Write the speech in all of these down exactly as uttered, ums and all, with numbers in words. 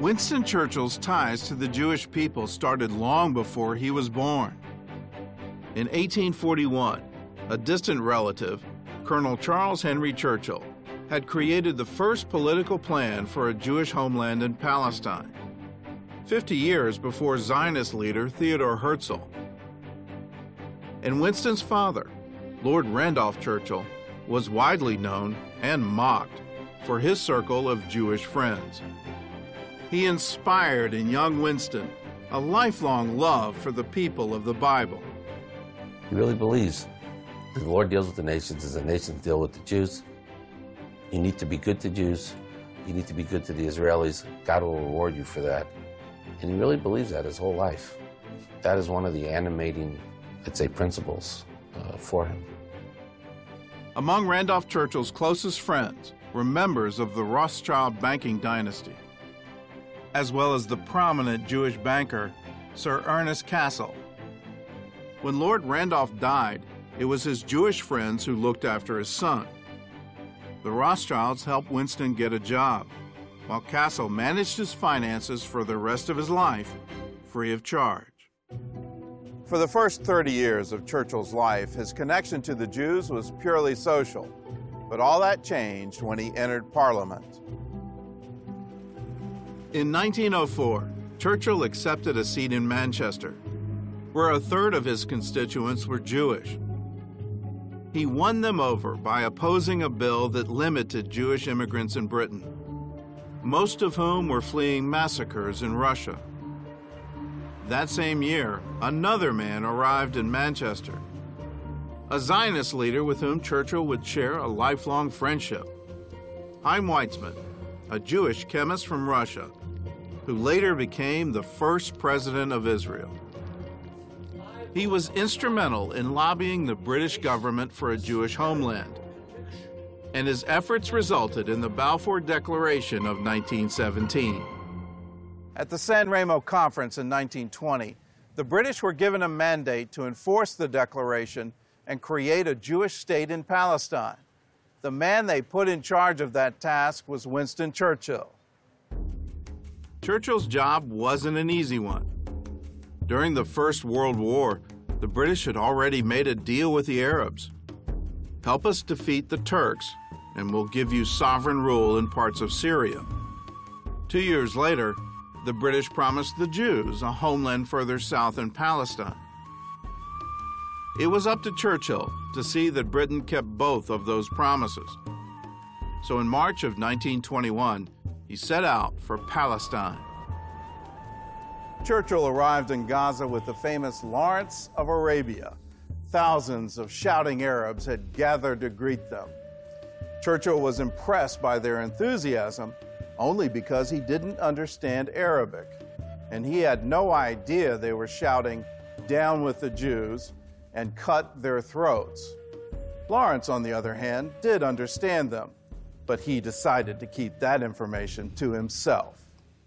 Winston Churchill's ties to the Jewish people started long before he was born. In eighteen forty-one, a distant relative, Colonel Charles Henry Churchill, had created the first political plan for a Jewish homeland in Palestine, fifty years before Zionist leader Theodore Herzl. And Winston's father, Lord Randolph Churchill, was widely known and mocked for his circle of Jewish friends. He inspired in young Winston a lifelong love for the people of the Bible. He really believes that the Lord deals with the nations as the nations deal with the Jews. You need to be good to Jews. You need to be good to the Israelis. God will reward you for that. And he really believes that his whole life. That is one of the animating, I'd say, principles uh, for him. Among Randolph Churchill's closest friends were members of the Rothschild banking dynasty, as well as the prominent Jewish banker, Sir Ernest Cassel. When Lord Randolph died, it was his Jewish friends who looked after his son. The Rothschilds helped Winston get a job, while Cassel managed his finances for the rest of his life, free of charge. For the first thirty years of Churchill's life, his connection to the Jews was purely social, but all that changed when he entered Parliament. In nineteen oh four, Churchill accepted a seat in Manchester, where a third of his constituents were Jewish. He won them over by opposing a bill that limited Jewish immigrants in Britain, most of whom were fleeing massacres in Russia. That same year, another man arrived in Manchester, a Zionist leader with whom Churchill would share a lifelong friendship, Chaim Weizmann, a Jewish chemist from Russia, who later became the first president of Israel. He was instrumental in lobbying the British government for a Jewish homeland, and his efforts resulted in the Balfour Declaration of nineteen seventeen. At the San Remo Conference in nineteen twenty, the British were given a mandate to enforce the declaration and create a Jewish state in Palestine. The man they put in charge of that task was Winston Churchill. Churchill's job wasn't an easy one. During the First World War, the British had already made a deal with the Arabs. Help us defeat the Turks, and we'll give you sovereign rule in parts of Syria. Two years later, the British promised the Jews a homeland further south in Palestine. It was up to Churchill to see that Britain kept both of those promises. So in March of nineteen twenty-one, he set out for Palestine. Churchill arrived in Gaza with the famous Lawrence of Arabia. Thousands of shouting Arabs had gathered to greet them. Churchill was impressed by their enthusiasm only because he didn't understand Arabic, and he had no idea they were shouting, "Down with the Jews," and "Cut their throats." Lawrence, on the other hand, did understand them, but he decided to keep that information to himself.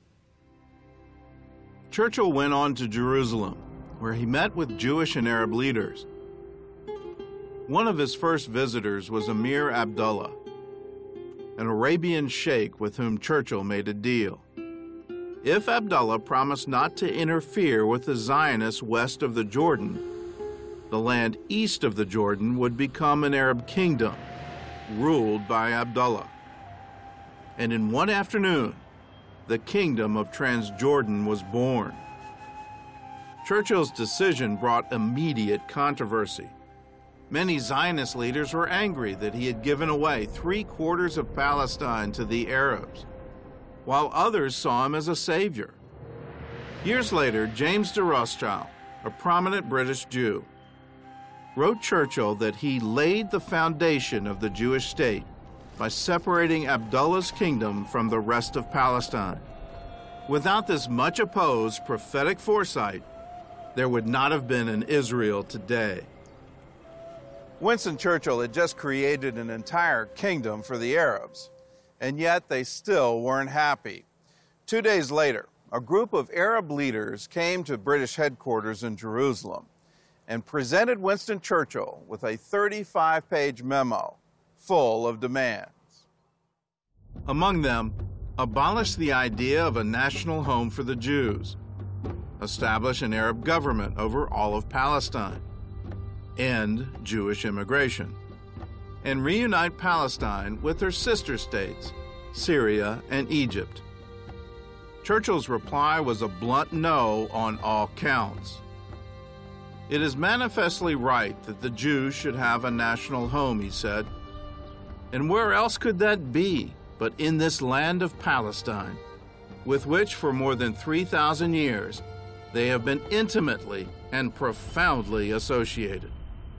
Churchill went on to Jerusalem, where he met with Jewish and Arab leaders. One of his first visitors was Emir Abdullah, an Arabian sheikh with whom Churchill made a deal. If Abdullah promised not to interfere with the Zionists west of the Jordan, the land east of the Jordan would become an Arab kingdom, ruled by Abdullah. And in one afternoon, the Kingdom of Transjordan was born. Churchill's decision brought immediate controversy. Many Zionist leaders were angry that he had given away three quarters of Palestine to the Arabs, while others saw him as a savior. Years later, James de Rothschild, a prominent British Jew, wrote Churchill that he laid the foundation of the Jewish state by separating Abdullah's kingdom from the rest of Palestine. Without this much opposed prophetic foresight, there would not have been an Israel today. Winston Churchill had just created an entire kingdom for the Arabs, and yet they still weren't happy. Two days later, a group of Arab leaders came to British headquarters in Jerusalem and presented Winston Churchill with a thirty-five page memo full of demands. Among them abolish the idea of a national home for the Jews, establish an Arab government over all of Palestine, end Jewish immigration, and reunite Palestine with her sister states, Syria and Egypt. Churchill's reply was a blunt no on all counts. It is manifestly right that the Jews should have a national home, he said. And where else could that be but in this land of Palestine, with which for more than three thousand years they have been intimately and profoundly associated.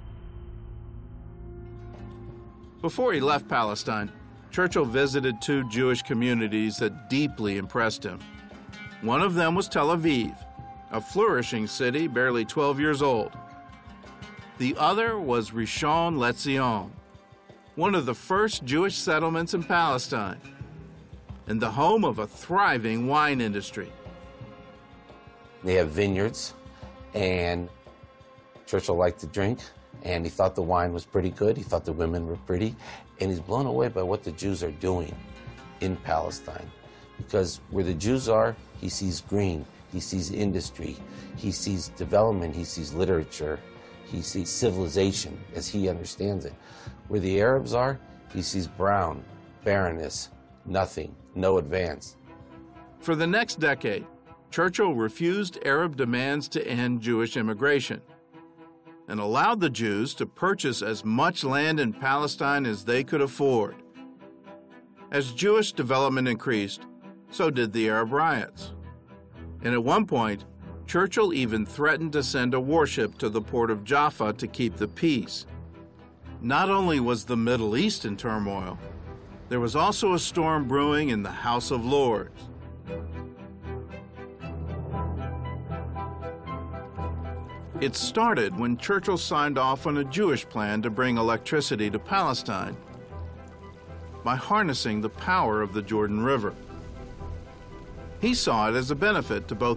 Before he left Palestine, Churchill visited two Jewish communities that deeply impressed him. One of them was Tel Aviv, a flourishing city barely twelve years old. The other was Rishon LeZion, one of the first Jewish settlements in Palestine, and the home of a thriving wine industry. They have vineyards, and Churchill liked to drink, and he thought the wine was pretty good. He thought the women were pretty, and he's blown away by what the Jews are doing in Palestine. Because where the Jews are, he sees green, he sees industry, he sees development, he sees literature, he sees civilization as he understands it. Where the Arabs are, he sees brown, barrenness, nothing, no advance. For the next decade, Churchill refused Arab demands to end Jewish immigration and allowed the Jews to purchase as much land in Palestine as they could afford. As Jewish development increased, so did the Arab riots. And at one point, Churchill even threatened to send a warship to the port of Jaffa to keep the peace. Not only was the Middle East in turmoil, there was also a storm brewing in the House of Lords. It started when Churchill signed off on a Jewish plan to bring electricity to Palestine by harnessing the power of the Jordan River. He saw it as a benefit to both